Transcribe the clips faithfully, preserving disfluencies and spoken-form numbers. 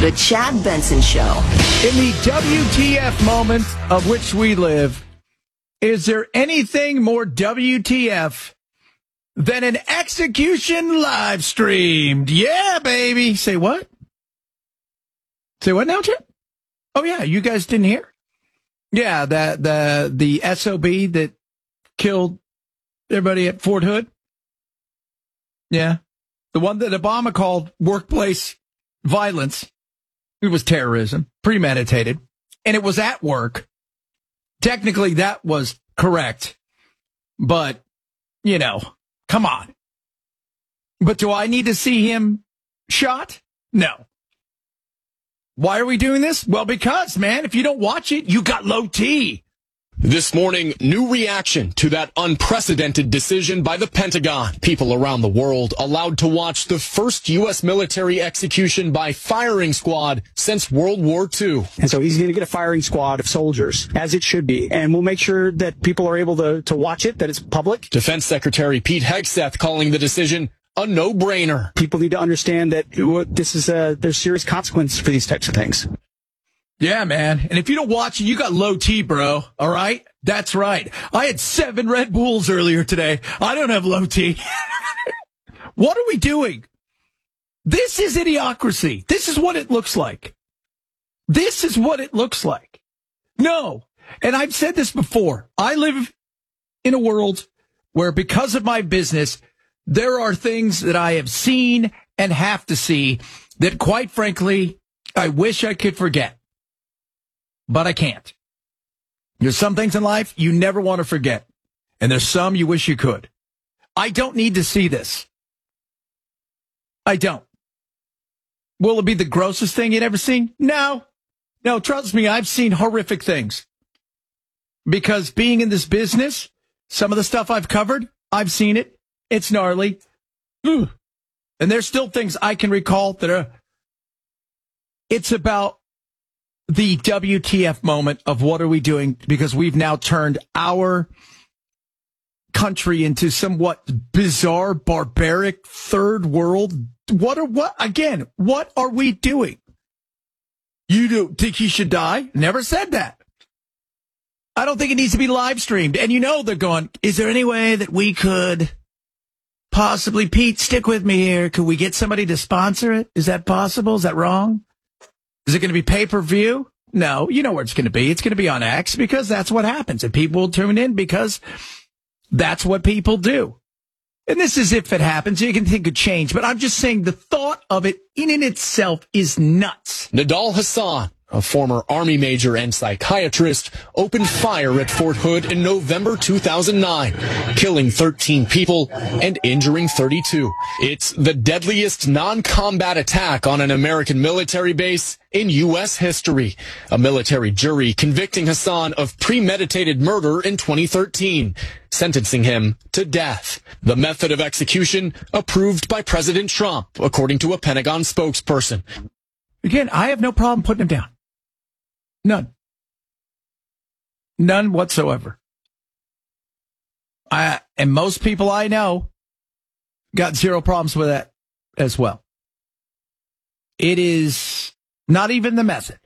The Chad Benson Show. In the W T F moment of which we live, is there anything more W T F than an execution live streamed? Yeah, baby. Say what? Say what now, Chad? Oh, yeah, you guys didn't hear? Yeah, the, the, the S O B that killed everybody at Fort Hood. Yeah. The one that Obama called workplace violence. It was terrorism, premeditated, and it was at work. Technically, that was correct. But, you know, come on. But do I need to see him shot? No. Why are we doing this? Well, because, man, if you don't watch it, you got low T. This morning, new reaction to that unprecedented decision by the Pentagon. People around the world allowed to watch the first U S military execution by firing squad since World War Two. And so he's going to get a firing squad of soldiers, as it should be. And we'll make sure that people are able to, to watch it, that it's public. Defense Secretary Pete Hegseth calling the decision a no-brainer. People need to understand that this is a, there's serious consequences for these types of things. Yeah, man. And if you don't watch it, you got low T, bro. All right? That's right. I had seven Red Bulls earlier today. I don't have low T. What are we doing? This is idiocracy. This is what it looks like. This is what it looks like. No. And I've said this before. I live in a world where, because of my business, there are things that I have seen and have to see that, quite frankly, I wish I could forget. But I can't. There's some things in life you never want to forget. And there's some you wish you could. I don't need to see this. I don't. Will it be the grossest thing you'd ever seen? No. No, trust me, I've seen horrific things. Because being in this business, some of the stuff I've covered, I've seen it. It's gnarly. Ugh. And there's still things I can recall that are... It's about the W T F moment of what are we doing, because we've now turned our country into somewhat bizarre, barbaric third world. What are what again? What are we doing? You do think he should die? Never said that. I don't think it needs to be live streamed. And you know they're going, is there any way that we could possibly, Pete, stick with me here, could we get somebody to sponsor it? Is that possible? Is that wrong? Is it going to be pay-per-view? No, you know where it's going to be. It's going to be on X, because that's what happens. And people will tune in because that's what people do. And this is if it happens. You can think of change. But I'm just saying the thought of it in and itself is nuts. Nidal Hasan, a former Army major and psychiatrist, opened fire at Fort Hood in November two thousand nine, killing thirteen people and injuring thirty-two. It's the deadliest non-combat attack on an American military base in U S history. A military jury convicting Hasan of premeditated murder in twenty thirteen, sentencing him to death. The method of execution approved by President Trump, according to a Pentagon spokesperson. Again, I have no problem putting him down. None. None whatsoever. I, and most people I know got zero problems with that as well. It is not even the method.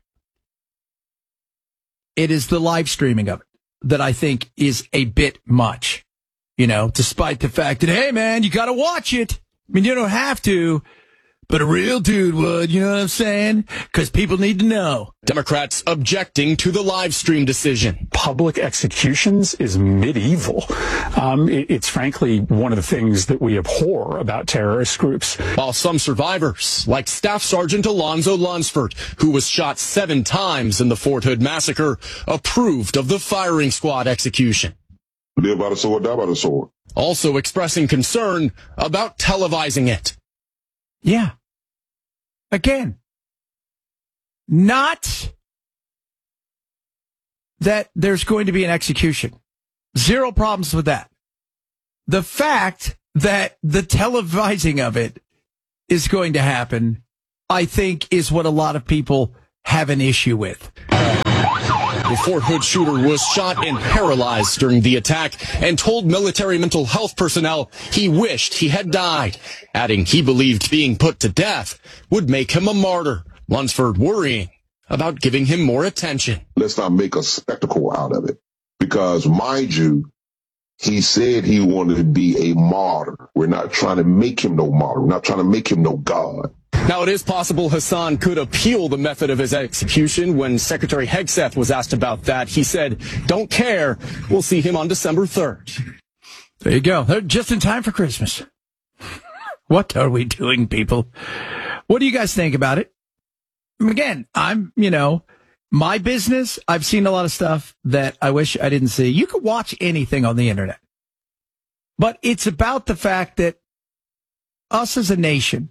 It is the live streaming of it that I think is a bit much, you know, despite the fact that, hey, man, you got to watch it. I mean, you don't have to. But a real dude would, you know what I'm saying? Because people need to know. Democrats objecting to the live stream decision. Public executions is medieval. Um, it, it's frankly one of the things that we abhor about terrorist groups. While some survivors, like Staff Sergeant Alonzo Lunsford, who was shot seven times in the Fort Hood massacre, approved of the firing squad execution. Live by the sword, die by the sword. Also expressing concern about televising it. Yeah. Again, not that there's going to be an execution. Zero problems with that. The fact that the televising of it is going to happen, I think, is what a lot of people have an issue with. The Fort Hood shooter was shot and paralyzed during the attack and told military mental health personnel he wished he had died, adding he believed being put to death would make him a martyr. Lunsford worrying about giving him more attention. Let's not make a spectacle out of it. Because, mind you, he said he wanted to be a martyr. We're not trying to make him no martyr. We're not trying to make him no God. Now, it is possible Hassan could appeal the method of his execution. When Secretary Hegseth was asked about that, he said, don't care. We'll see him on December third. There you go. They're just in time for Christmas. What are we doing, people? What do you guys think about it? Again, I'm, you know, my business, I've seen a lot of stuff that I wish I didn't see. You could watch anything on the internet. But it's about the fact that us as a nation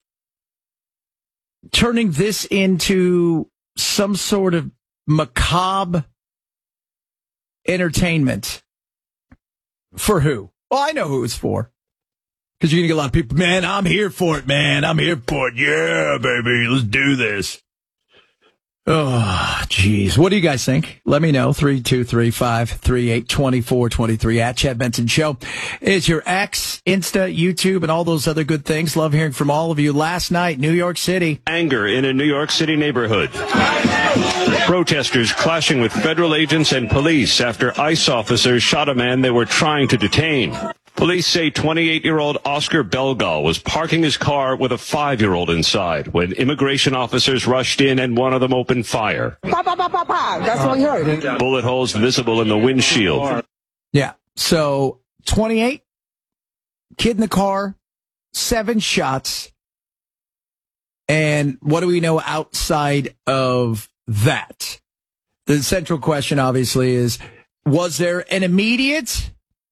turning this into some sort of macabre entertainment. For who? Well, I know who it's for. Because you're going to get a lot of people, man, I'm here for it, man. I'm here for it. Yeah, baby, let's do this. Oh, geez. What do you guys think? Let me know. three two three, five three eight, two four two three at Chad Benson Show. It's your X, Insta, YouTube, and all those other good things. Love hearing from all of you. Last night, New York City. Anger in a New York City neighborhood. Protesters clashing with federal agents and police after ICE officers shot a man they were trying to detain. Police say twenty-eight-year-old Oscar Belgal was parking his car with a five-year-old inside when immigration officers rushed in and one of them opened fire. Pa, pa, pa, pa, pa. That's what you heard. Bullet holes visible in the windshield. Yeah. So twenty-eight, kid in the car, seven shots. And what do we know outside of that? The central question, obviously, is, was there an immediate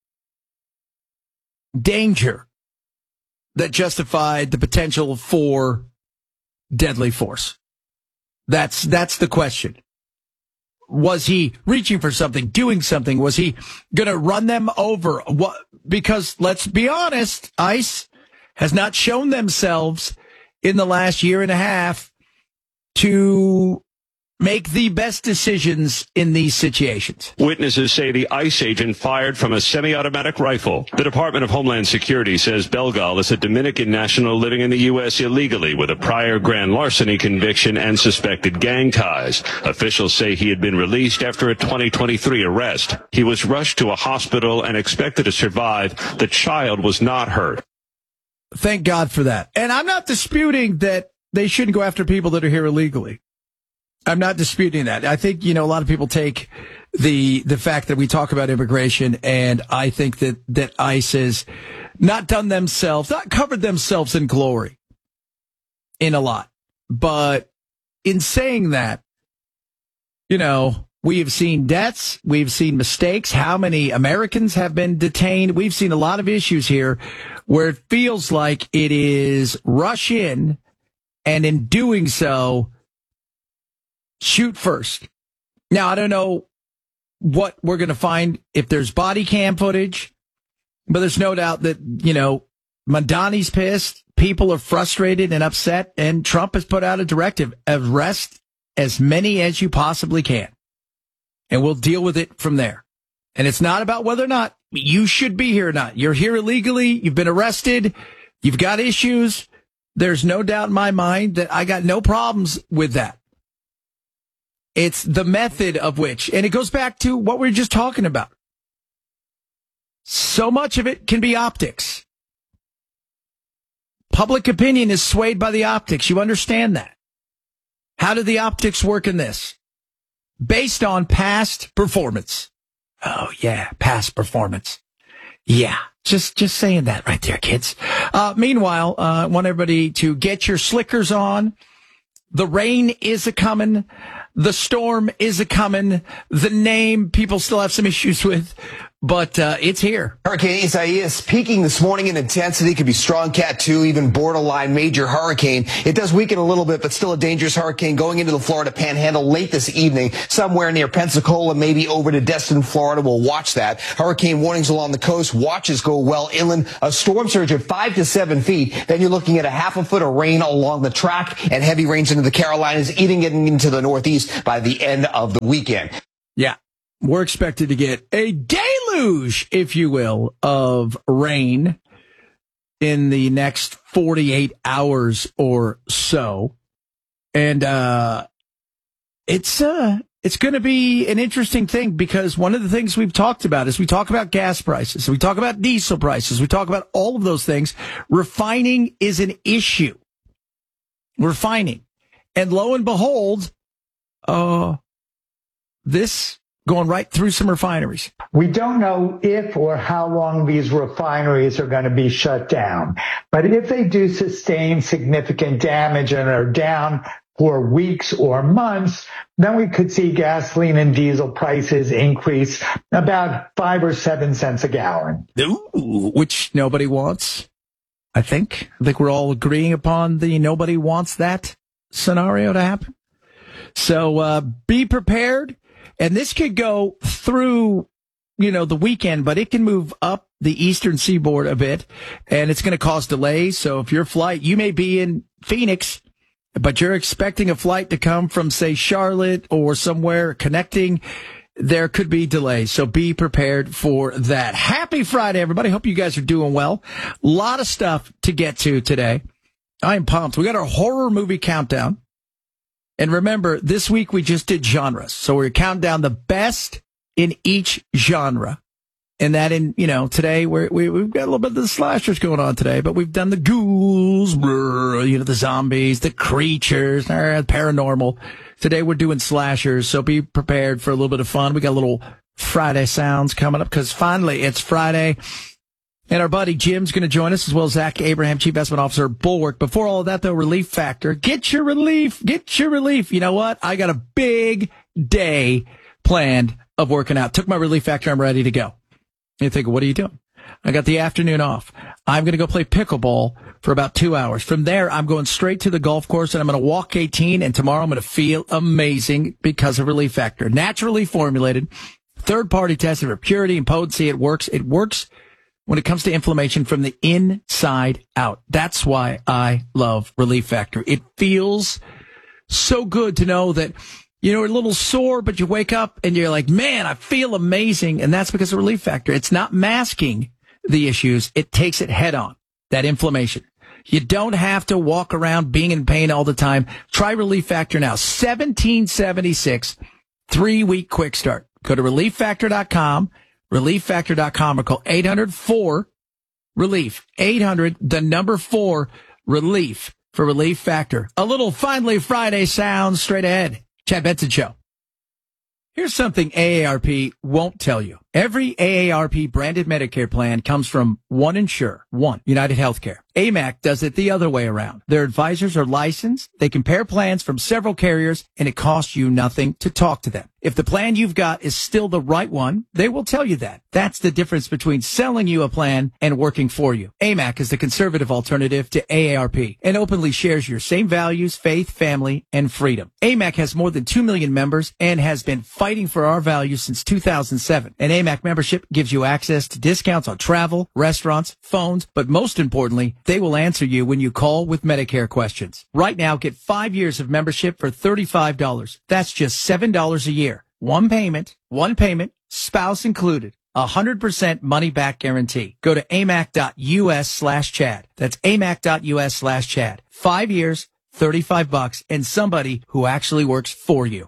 danger that justified the potential for deadly force? That's that's the question. Was he reaching for something, doing something? Was he going to run them over? What? Because let's be honest, ICE has not shown themselves in the last year and a half to make the best decisions in these situations. Witnesses say the ICE agent fired from a semi-automatic rifle. The Department of Homeland Security says Belgal is a Dominican national living in the U S illegally with a prior grand larceny conviction and suspected gang ties. Officials say he had been released after a twenty twenty-three arrest. He was rushed to a hospital and expected to survive. The child was not hurt. Thank God for that. And I'm not disputing that they shouldn't go after people that are here illegally. I'm not disputing that. I think, you know, a lot of people take the the fact that we talk about immigration, and I think that, that ICE has not done themselves, not covered themselves in glory in a lot. But in saying that, you know, we have seen deaths, we've seen mistakes. How many Americans have been detained? We've seen a lot of issues here where it feels like it is rush in, and in doing so, shoot first. Now, I don't know what we're going to find if there's body cam footage, but there's no doubt that, you know, Mondani's pissed. People are frustrated and upset, and Trump has put out a directive: arrest as many as you possibly can, and we'll deal with it from there. And it's not about whether or not you should be here or not. You're here illegally. You've been arrested. You've got issues. There's no doubt in my mind that I got no problems with that. It's the method of which, and it goes back to what we were just talking about. So much of it can be optics. Public opinion is swayed by the optics. You understand that. How do the optics work in this? Based on past performance. Oh, yeah, past performance. Yeah, just just saying that right there, kids. Uh, meanwhile, uh, I want everybody to get your slickers on. The rain is a-coming. The storm is a-coming. The name people still have some issues with, but uh, it's here. Hurricane Isaias peaking this morning in intensity. Could be strong Cat two, even borderline major hurricane. It does weaken a little bit, but still a dangerous hurricane going into the Florida Panhandle late this evening, somewhere near Pensacola, maybe over to Destin, Florida. We'll watch that. Hurricane warnings along the coast. Watches go well inland. A storm surge of five to seven feet. Then you're looking at a half a foot of rain along the track, and heavy rains into the Carolinas, eating it into the Northeast by the end of the weekend. Yeah, we're expected to get a deluge, if you will, of rain in the next forty-eight hours or so. And, uh, it's, uh, it's going to be an interesting thing because one of the things we've talked about is we talk about gas prices. We talk about diesel prices. We talk about all of those things. Refining is an issue. Refining. And lo and behold, uh, this going right through some refineries. We don't know if or how long these refineries are going to be shut down. But if they do sustain significant damage and are down for weeks or months, then we could see gasoline and diesel prices increase about five or seven cents a gallon. Ooh, which nobody wants, I think. I think we're all agreeing upon the nobody wants that scenario to happen. So uh, be prepared. And this could go through, you know, the weekend, but it can move up the eastern seaboard a bit, and it's going to cause delays. So if your flight, you may be in Phoenix, but you're expecting a flight to come from, say, Charlotte or somewhere connecting, there could be delays. So be prepared for that. Happy Friday, everybody. Hope you guys are doing well. A lot of stuff to get to today. I'm pumped. We got our horror movie countdown. And remember, this week we just did genres. So we're counting down the best in each genre. And that in, you know, today we're, we, we've got a little bit of the slashers going on today, but we've done the ghouls, brr, you know, the zombies, the creatures, uh, paranormal. Today we're doing slashers. So be prepared for a little bit of fun. We got a little Friday sounds coming up because finally it's Friday. And our buddy Jim's going to join us, as well as Zach Abraham, Chief Investment Officer at Bulwark. Before all of that, though, Relief Factor. Get your relief. Get your relief. You know what? I got a big day planned of working out. Took my Relief Factor. I'm ready to go. You think, what are you doing? I got the afternoon off. I'm going to go play pickleball for about two hours. From there, I'm going straight to the golf course, and I'm going to walk eighteen. And tomorrow, I'm going to feel amazing because of Relief Factor. Naturally formulated, third-party tested for purity and potency. It works. It works when it comes to inflammation from the inside out. That's why I love Relief Factor. It feels so good to know that, you know, you're a little sore, but you wake up and you're like, man, I feel amazing. And that's because of Relief Factor. It's not masking the issues. It takes it head on, that inflammation. You don't have to walk around being in pain all the time. Try Relief Factor now. seventeen seventy-six, three-week quick start. Go to relief factor dot com. relief factor dot com or call eight hundred four relief. eight hundred, the number four, relief for Relief Factor. A little Finally Friday sound straight ahead. Chad Benson Show. Here's something A A R P won't tell you. Every A A R P branded Medicare plan comes from one insurer, one, United Healthcare. A M A C does it the other way around. Their advisors are licensed. They compare plans from several carriers, and it costs you nothing to talk to them. If the plan you've got is still the right one, they will tell you that. That's the difference between selling you a plan and working for you. A M A C is the conservative alternative to A A R P and openly shares your same values, faith, family, and freedom. A M A C has more than two million members and has been fighting for our values since two thousand seven. An A M A C membership gives you access to discounts on travel, restaurants, phones, but most importantly, they will answer you when you call with Medicare questions. Right now, get five years of membership for thirty-five dollars. That's just seven dollars a year. One payment, one payment, spouse included. A hundred percent money back guarantee. Go to amac.us slash Chad. That's amac.us slash Chad. Five years, thirty-five bucks, and somebody who actually works for you.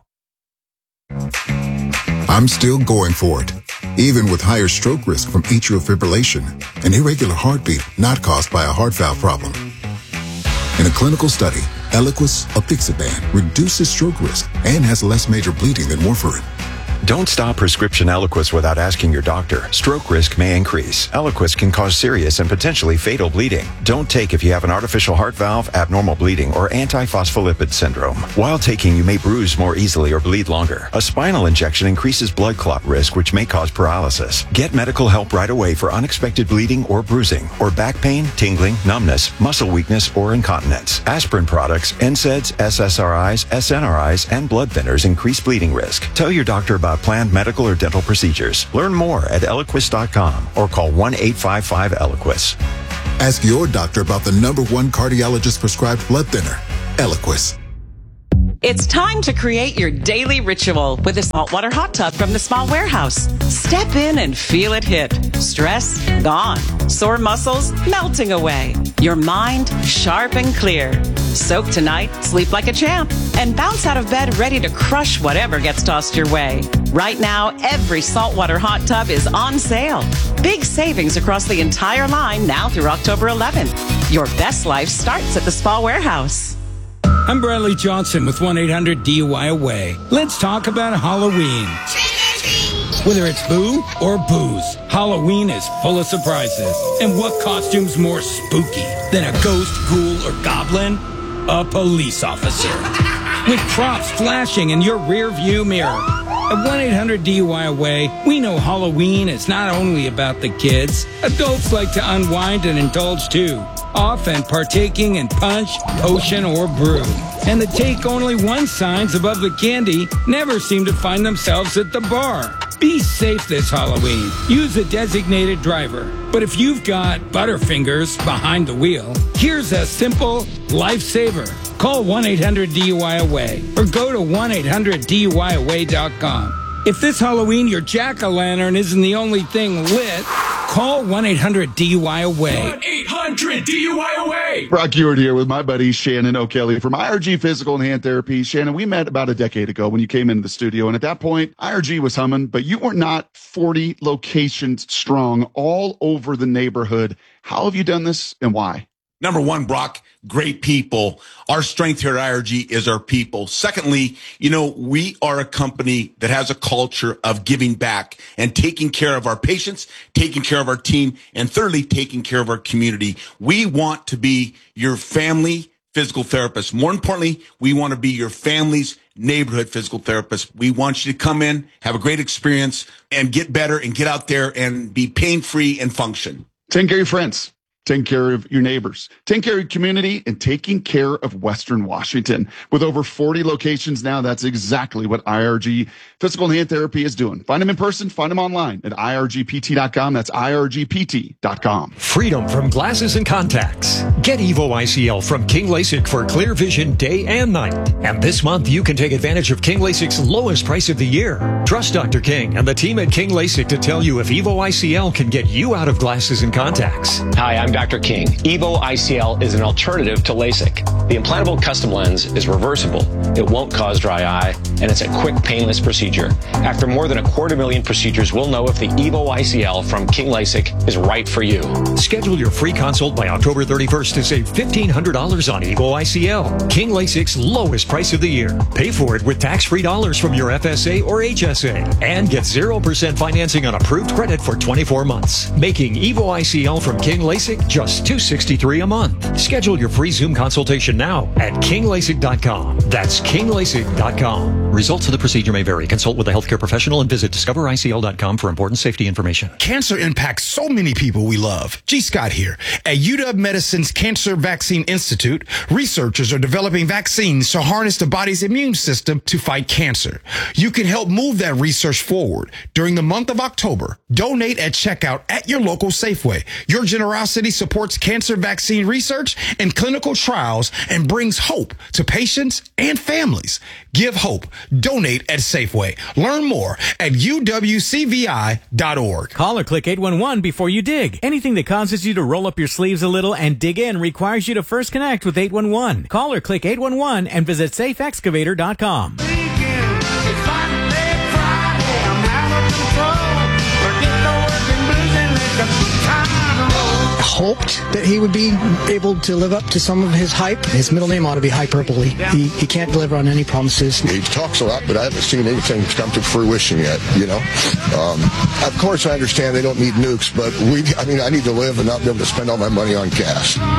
I'm still going for it, even with higher stroke risk from atrial fibrillation, an irregular heartbeat not caused by a heart valve problem. In a clinical study, Eliquis apixaban reduces stroke risk and has less major bleeding than warfarin. Don't stop prescription Eliquis without asking your doctor. Stroke risk may increase. Eliquis can cause serious and potentially fatal bleeding. Don't take if you have an artificial heart valve, abnormal bleeding, or antiphospholipid syndrome. While taking, you may bruise more easily or bleed longer. A spinal injection increases blood clot risk, which may cause paralysis. Get medical help right away for unexpected bleeding or bruising, or back pain, tingling, numbness, muscle weakness, or incontinence. Aspirin products, N SAIDs, S S R Is, S N R Is, and blood thinners increase bleeding risk. Tell your doctor about planned medical or dental procedures. Learn more at eliquis dot com or call one eight five five Eliquis. Ask your doctor about the number one cardiologist prescribed blood thinner, Eliquis. It's time to create your daily ritual with a saltwater hot tub from the Small Warehouse. Step in and feel it hit. Stress gone. Sore muscles melting away. Your mind sharp and clear. Soak tonight, sleep like a champ, and bounce out of bed ready to crush whatever gets tossed your way. Right now, every saltwater hot tub is on sale. Big savings across the entire line now through October eleventh. Your best life starts at the Spa Warehouse. I'm Bradley Johnson with one eight hundred D U I Away. Let's talk about Halloween. Whether it's boo or booze, Halloween is full of surprises. And what costume's more spooky than a ghost, ghoul, or goblin? A police officer. With props flashing in your rear view mirror. At one eight hundred D U I Away, we know Halloween is not only about the kids. Adults like to unwind and indulge too, often partaking in punch, potion, or brew. And the take only one signs above the candy never seem to find themselves at the bar. Be safe this Halloween. Use a designated driver. But if you've got Butterfingers behind the wheel, here's a simple lifesaver. Call one eight hundred D U I Away or go to one eight hundred D U I away dot com. If this Halloween your jack-o'-lantern isn't the only thing lit, call one eight hundred D U I Away. one eight hundred D U I Away. Brock Ewart here with my buddy Shannon O'Kelly from I R G Physical and Hand Therapy. Shannon, we met about a decade ago when you came into the studio, and at that point, I R G was humming, but you were not forty locations strong all over the neighborhood. How have you done this and why? Number one, Brock, great people. Our strength here at I R G is our people. Secondly, you know, we are a company that has a culture of giving back and taking care of our patients, taking care of our team, and thirdly, taking care of our community. We want to be your family physical therapist. More importantly, we want to be your family's neighborhood physical therapist. We want you to come in, have a great experience, and get better and get out there and be pain-free and function. Take care of your friends. Taking care of your neighbors, taking care of your community, and taking care of Western Washington. With over forty locations now, that's exactly what I R G Physical and Hand Therapy is doing. Find them in person, find them online at I R G P T dot com. That's I R G P T dot com. Freedom from glasses and contacts. Get Evo I C L from King LASIK for clear vision day and night. And this month, you can take advantage of King LASIK's lowest price of the year. Trust Doctor King and the team at King LASIK to tell you if Evo I C L can get you out of glasses and contacts. Hi, I'm Doctor King. Evo I C L is an alternative to LASIK. The implantable custom lens is reversible. It won't cause dry eye, and it's a quick, painless procedure. After more than a quarter million procedures, we'll know if the Evo I C L from King LASIK is right for you. Schedule your free consult by October thirty-first to save fifteen hundred dollars on Evo I C L. King LASIK's lowest price of the year. Pay for it with tax-free dollars from your F S A or H S A. And get zero percent financing on approved credit for twenty-four months. Making Evo I C L from King LASIK just two hundred sixty-three dollars a month. Schedule your free Zoom consultation now at king lasik dot com. That's king lasik dot com. Results of the procedure may vary. Consult with a healthcare professional and visit discover I C L dot com for important safety information. Cancer impacts so many people we love. G. Scott here. At U W Medicine's Cancer Vaccine Institute, researchers are developing vaccines to harness the body's immune system to fight cancer. You can help move that research forward. During the month of October, donate at checkout at your local Safeway. Your generosity supports cancer vaccine research and clinical trials and brings hope to patients and families. Give hope. Donate at Safeway. Learn more at U W C V I dot org. Call or click eight one one before you dig. Anything that causes you to roll up your sleeves a little and dig in requires you to first connect with eight one one. Call or click eight one one and visit safe excavator dot com. Hoped that he would be able to live up to some of his hype. His middle name ought to be Hyperbole. He, he can't deliver on any promises. He talks a lot, but I haven't seen anything come to fruition yet, you know. Um, of course, I understand they don't need nukes, but we, I mean, I need to live and not be able to spend all my money on gas.